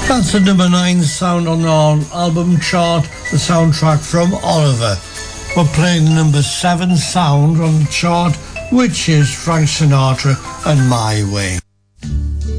That's the number 9 sound on our album chart, the soundtrack from Oliver. We're playing the number 7 sound on the chart, which is Frank Sinatra and My Way.